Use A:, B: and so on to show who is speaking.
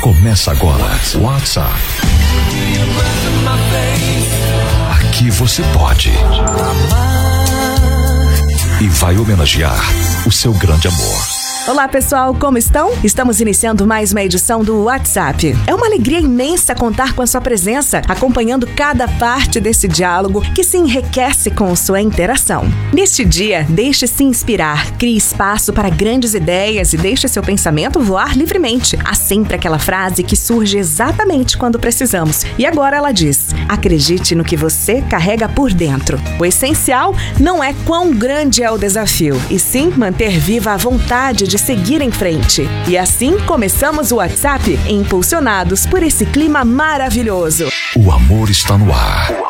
A: Começa agora. WhatsApp. Aqui você pode e vai homenagear o seu grande amor.
B: Olá pessoal, como estão? Estamos iniciando mais uma edição do WhatsApp. É uma alegria imensa contar com a sua presença, acompanhando cada parte desse diálogo que se enriquece com sua interação. Neste dia, deixe-se inspirar, crie espaço para grandes ideias e deixe seu pensamento voar livremente. Há sempre aquela frase que surge exatamente quando precisamos. E agora ela diz: acredite no que você carrega por dentro. O essencial não é quão grande é o desafio, e sim manter viva a vontade de seguir em frente. E assim começamos o WhatsApp, impulsionados por esse clima maravilhoso.
A: O amor está no ar.